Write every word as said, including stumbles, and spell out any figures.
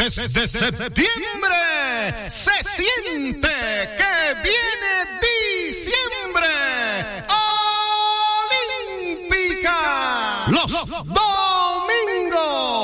Desde septiembre se siente que viene diciembre. Olímpica. Los domingos